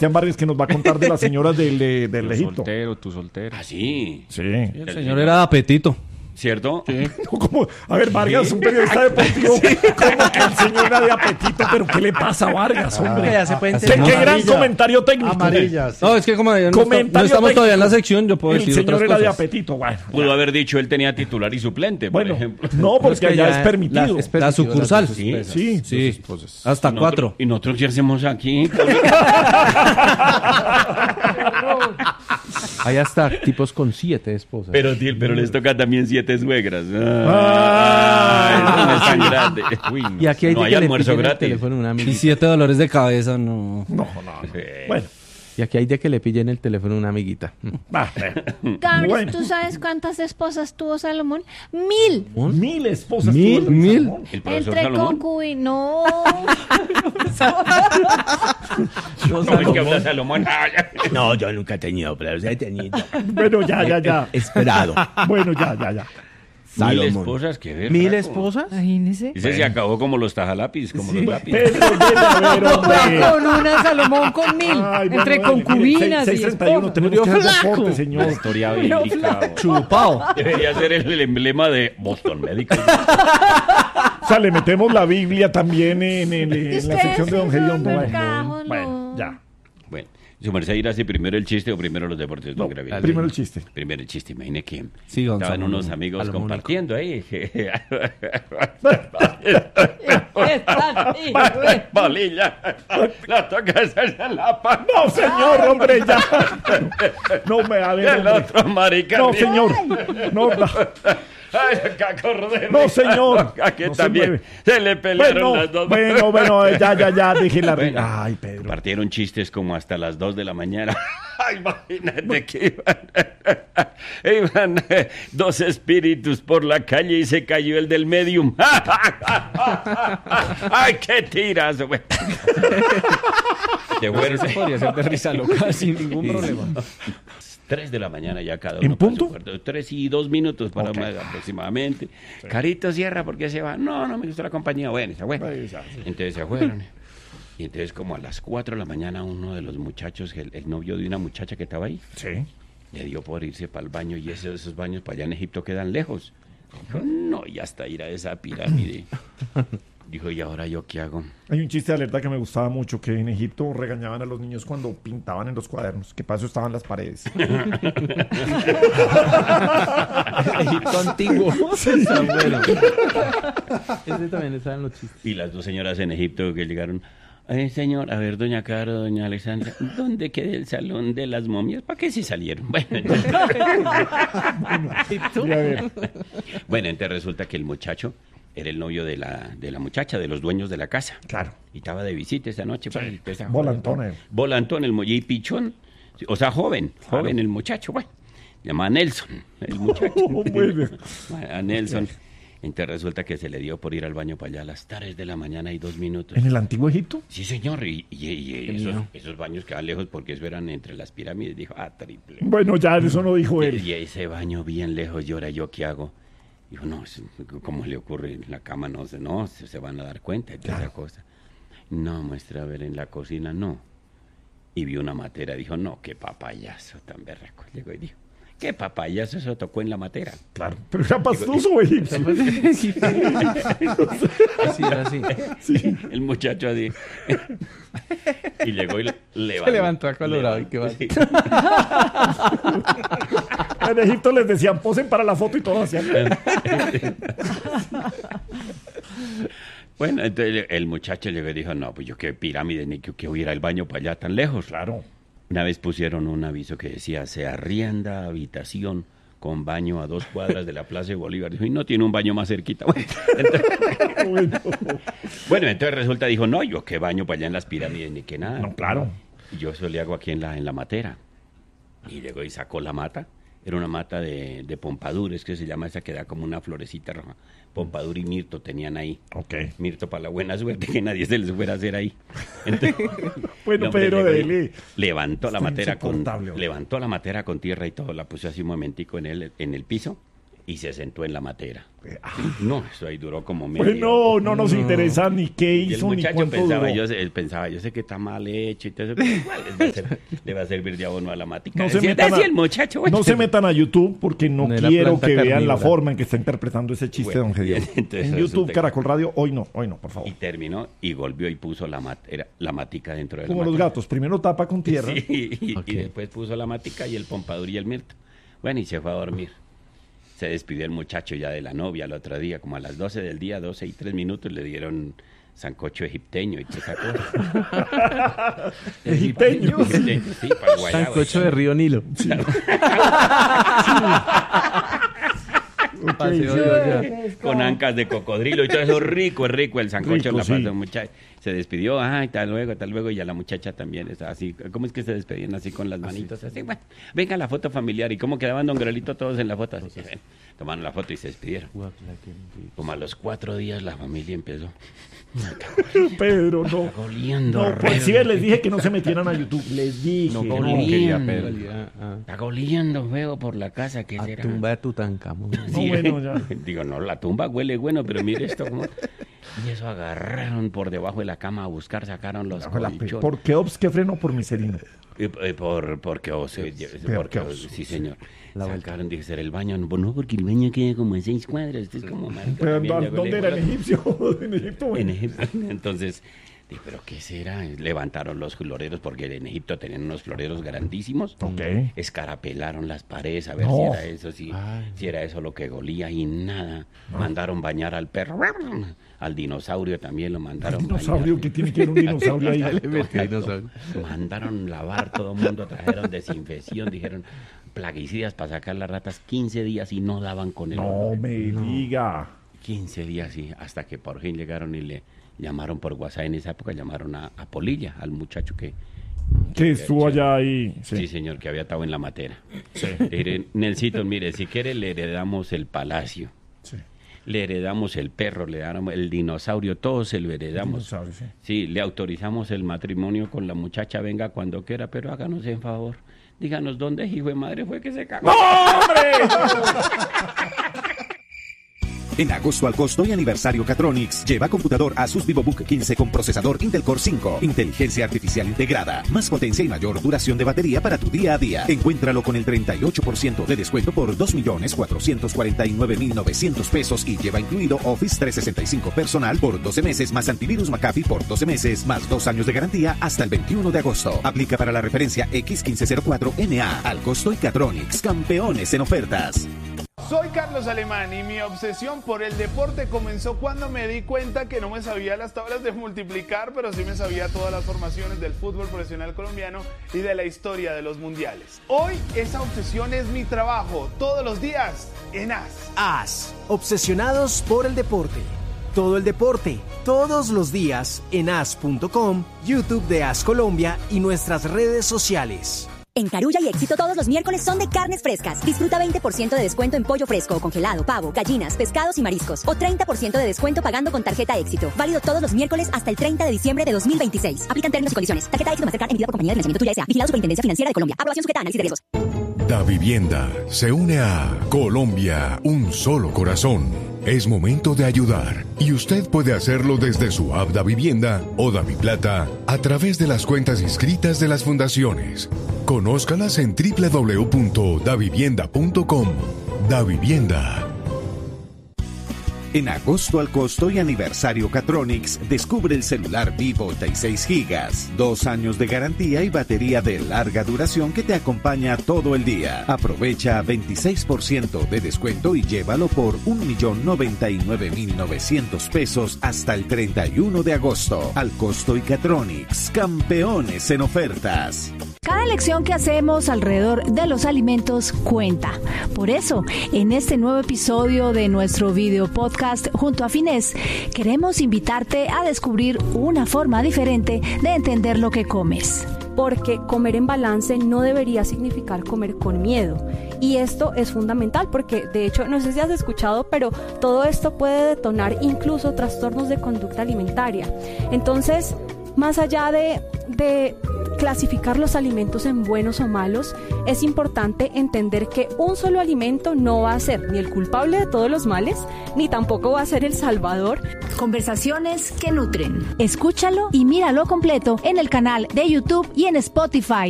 Sebastián Vargas, que nos va a contar de las señoras del Egipto. Tu soltero. Ah, sí. Sí. El señor era de apetito. ¿Cierto? No, como, a ver, Vargas, un periodista deportivo, como que el señor era de apetito, pero ¿qué le pasa a Vargas, hombre? Ya se puede ¿Qué entender. gran comentario técnico? Amarillas. No, es que como no Comentario estamos todavía en la técnico. sección, yo puedo El decir señor otras era de cosas. apetito, bueno. Pudo haber dicho él tenía titular y suplente, por Bueno, ejemplo. no, porque Es que allá ya es permitido. La sucursal. Sí. Sí. Sí, hasta 4. ¿Y nosotros qué hacemos aquí? Hay hasta tipos con 7 esposas. Pero les toca también 7 suegras. Ay, es tan grande. Uy, Y aquí hay no de hay que le almuerzo pillen el gratis. teléfono a una Y amiguita. 7 dolores de cabeza, no. No. Bueno, Y aquí hay de que le pillen el teléfono a una amiguita. va. Carlos, Bueno. ¿tú sabes cuántas esposas tuvo Salomón? 1000. 1000 esposas. ¿Mil? tuvo el ¿Mil? Salomón. El profesor Entre Salomón. concubinos. No. No, es que habla Salomón. No, yo nunca he tenido, pero he tenido. Bueno, ya. Esperado. Bueno, ya. 1000 Salomón. esposas, qué ver. 1000 Paco. esposas. Imagínese. Ese se acabó como los tajalápiz, como los lápiz. Pero, a ver, hombre. Con una, Salomón con 1000. Ay, bueno, Entre bueno, concubinas y 631, esposas. tenemos que hacer Flaco. deporte, señor. Historia bíblica. Chupao. Debería ser el emblema de Boston Medical. O sea, le metemos la Biblia también en la Ustedes sección de Don sí son Gediondo. del Bueno, cajón, bueno, no. ya. Bueno, su merced irá así primero el chiste o primero los deportes. No, Don Gabriel? primero el chiste. Primero el chiste, imagine que Sí, don estaban Salomón. unos amigos Salomón. compartiendo ahí. Bolilla, la toca hacerse la pan. No, señor, hombre, ya. No me a Y ver, el hombre. otro marica. No, ríe. señor. No, Ay, Caco Rodríguez. No, señor. Aquí No se también mueve. se le pelearon las dos. bueno, ya, deje la Bueno, Ay, Pedro. Compartieron chistes como hasta las 2 de la mañana. Ay, imagínate que iban dos espíritus por la calle y se cayó el del medium. Ay, qué tiras, güey. Qué bueno. Ese podría ser de risa loca sin ningún problema. 3 de la mañana ya cada ¿En uno. para punto? su cuarto. 3 y 2 minutos para Ok. más aproximadamente. Carito cierra porque se va. No me gustó la compañía. Bueno, se fue. Ay, ya, sí. Entonces se fueron. Y entonces como a las 4 de la mañana uno de los muchachos, el novio de una muchacha que estaba ahí, Sí. le dio por irse para el baño y esos baños para allá en Egipto quedan lejos. Dijo, no, y hasta ir a esa pirámide. Dijo, ¿y ahora yo qué hago? Hay un chiste de alerta que me gustaba mucho, que en Egipto regañaban a los niños cuando pintaban en los cuadernos, que para eso estaban las paredes. Egipto antiguo. Está bueno. Ese también está en los chistes. Y las dos señoras en Egipto que llegaron, ay, señor, a ver, doña Caro, doña Alexandra, ¿dónde queda el salón de las momias? ¿Para qué se salieron? Y a ver, Bueno, entonces resulta que el muchacho era el novio de la muchacha, de los dueños de la casa. claro. Y estaba de visita esa noche. pues, esa volantón, joven, él. Volantón, y pichón. O sea, joven el muchacho, bueno. Se llama Nelson, el muchacho. Bueno. A Nelson. Entonces resulta que se le dio por ir al baño para allá a las 3 de la mañana y 2 minutos. ¿En el antiguo Egipto? Sí, señor. Y esos baños quedaban lejos porque eso eran entre las pirámides. Dijo, triple. Bueno, ya eso no dijo él. Y ese baño bien lejos, y ahora yo qué hago. Dijo, no, ¿cómo le ocurre en la cama? No, se van a dar cuenta de toda esa cosa. No, muestra, a ver, en la cocina, no. Y vio una matera, dijo, no, qué papayazo tan berraco. Llegó y dijo, qué papayazo, eso tocó en la matera. Claro, pero era pastoso o egipcio. Sí, era así. Sí. El muchacho así. Y llegó y levantó. Se levantó acolorado y qué va. Sí. En Egipto les decían, posen para la foto y todo hacían. Bueno, entonces el muchacho llegó y dijo, no, pues yo qué pirámide, ni que hubiera el baño para allá tan lejos. Claro. Una vez pusieron un aviso que decía, se arrienda habitación con baño a 2 cuadras de la Plaza de Bolívar. Dijo, y no tiene un baño más cerquita. Bueno, entonces resulta, dijo, no, yo qué baño para allá en las pirámides, ni que nada. No, claro. Y yo eso le hago aquí en la matera. Y llegó y sacó la mata. Era una mata de pompadures, que se llama esa que da como una florecita roja. Pompadur y mirto tenían ahí. Ok. Mirto para la buena suerte que nadie se les fuera a hacer ahí. Entonces, Bueno, el hombre Pedro, llegó y dele. levantó la Está matera insoportable, hombre. levantó la matera con tierra y todo, la puso así un momentico en el piso y se sentó en la matera. No, eso ahí duró como media Pues no nos interesa ni qué Y el hizo ni muchacho cuánto pensaba, duró. él pensaba, yo sé que está mal hecho y todo eso, pero igual le va a servir de abono a la matica. No se, Decía, metan "Decía el muchacho, güey". no se metan a YouTube porque no No era quiero planta que vean la carnívora. forma en que está interpretando ese chiste, Bueno, don Gediondo. bien, entonces En resulta YouTube, que- Caracol Radio, hoy no, por favor. Y terminó y volvió y puso la matica dentro de la Como los matica. gatos, primero tapa con tierra. Sí, y Ok. después puso la matica y el pompadour y el mirto. Bueno, y se fue a dormir. Se despidió el muchacho ya de la novia el otro día, como a las 12 del día, 12:03, le dieron sancocho egipteño y toda esa cosa. Egipteño. Sí, para guayaba. Sancocho de Río Nilo. Paseo de olla. Con ancas de cocodrilo y todo eso, rico, es rico el sancocho. Rico, La sí. pasó muchacho. Se despidió, hasta luego, y a la muchacha también está así. ¿Cómo es que se despedían así con las manitos? Así, bueno, venga la foto familiar. ¿Y cómo quedaban don Grelito todos en la foto? Así, bueno, tomaron la foto y se despidieron. Como a los 4 días la familia empezó. Pedro, no. Está oliendo. No, pues sí, les dije que no se metieron a YouTube. Les dije. No, no. oliendo. Ah, Está oliendo feo por la casa. ¿Qué a será? tumba de Tutankamón. No, bueno, ya. Digo, no, la tumba huele bueno, pero mire esto. Y eso agarraron por debajo de la cama a buscar, sacaron los colchones. ¿Por qué Ops que freno por miserino? Porque Keops. sí, señor. Sacaron, dije, ¿será el baño? No, porque el baño queda como a 6 cuadras. Esto es como... marica, Pero, también, ya ¿dónde huele era? ¿En bueno. Egipcio? En Egipto, En bueno. Egipto. Entonces, dije, ¿pero qué será? Levantaron los floreros, porque en Egipto tenían unos floreros grandísimos. Ok. Escarapelaron las paredes a ver No. si era eso, si era eso lo que golía y nada. Mandaron bañar al perro. Al dinosaurio también lo mandaron ¿Dinosaurio? ¿Qué tiene que ver un dinosaurio ahí? Mandaron lavar, todo el mundo trajeron desinfección, dijeron plaguicidas para sacar las ratas 15 días y no daban con el No olor. me diga. 15 días, sí, hasta que por fin llegaron y le llamaron por WhatsApp. En esa época llamaron a Polilla, al muchacho que Estuvo allá ahí. sí, señor, que había estado en la matera. Le dije, Nelsito, mire, si quiere le heredamos el palacio, Sí. le heredamos el perro, le damos el dinosaurio, todo se lo heredamos. Dinosaurio, sí. Sí, le autorizamos el matrimonio con la muchacha, venga cuando quiera, pero háganos en favor. Díganos dónde, hijo de madre, fue que se cagó. En agosto al costo y aniversario Catronics, lleva computador Asus VivoBook 15 con procesador Intel Core 5, inteligencia artificial integrada, más potencia y mayor duración de batería para tu día a día. Encuéntralo con el 38% de descuento por 2.449.900 pesos y lleva incluido Office 365 personal por 12 meses más antivirus McAfee por 12 meses más 2 años de garantía hasta el 21 de agosto. Aplica para la referencia X1504NA. Al costo y Catronics, campeones en ofertas. Soy Carlos Alemán y mi obsesión por el deporte comenzó cuando me di cuenta que no me sabía las tablas de multiplicar, pero sí me sabía todas las formaciones del fútbol profesional colombiano y de la historia de los mundiales. Hoy esa obsesión es mi trabajo, todos los días en AS. AS, obsesionados por el deporte. Todo el deporte, todos los días en as.com, YouTube de AS Colombia y nuestras redes sociales. En Carulla y Éxito todos los miércoles son de carnes frescas. Disfruta 20% de descuento en pollo fresco o congelado, pavo, gallinas, pescados y mariscos. O 30% de descuento pagando con tarjeta Éxito. Válido todos los miércoles hasta el 30 de diciembre de 2026. Aplican términos y condiciones. Tarjeta Éxito Mastercard emitida por compañía de financiamiento Tuya S.A. Vigilado Superintendencia Financiera de Colombia. Aprobación sujeta a análisis de riesgos. Davivienda se une a Colombia, un solo corazón. Es momento de ayudar y usted puede hacerlo desde su app Davivienda o Daviplata a través de las cuentas inscritas de las fundaciones. Conózcalas en www.davivienda.com. Davivienda. En agosto al costo y aniversario Catronics, descubre el celular Vivo de 6 GB, 2 años de garantía y batería de larga duración que te acompaña todo el día. Aprovecha 26% de descuento y llévalo por 1.099.900 pesos hasta el 31 de agosto. Al costo y Catronics, campeones en ofertas. Cada elección que hacemos alrededor de los alimentos cuenta. Por eso, en este nuevo episodio de nuestro video podcast junto a Finés, queremos invitarte a descubrir una forma diferente de entender lo que comes. Porque comer en balance no debería significar comer con miedo. Y esto es fundamental porque, de hecho, no sé si has escuchado, pero todo esto puede detonar incluso trastornos de conducta alimentaria. Entonces, más allá de clasificar los alimentos en buenos o malos, es importante entender que un solo alimento no va a ser ni el culpable de todos los males, ni tampoco va a ser el salvador. Conversaciones que nutren. Escúchalo y míralo completo en el canal de YouTube y en Spotify.